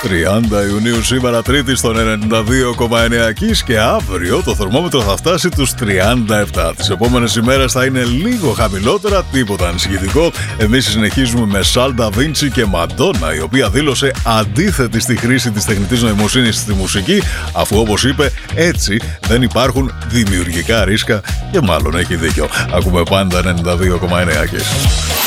30 Ιουνίου σήμερα, Τρίτη στον 92,9 Kiss, και αύριο το θερμόμετρο θα φτάσει τους 37. Τις επόμενες ημέρες θα είναι λίγο χαμηλότερα, τίποτα ανησυχητικό. Εμείς συνεχίζουμε με Salda Vinci και Madonna, η οποία δήλωσε αντίθετη στη χρήση της τεχνητής νοημοσύνης στη μουσική, αφού όπως είπε, έτσι δεν υπάρχουν δημιουργικά ρίσκα, και μάλλον έχει δίκιο. Ακούμε πάντα 92,9 Kiss.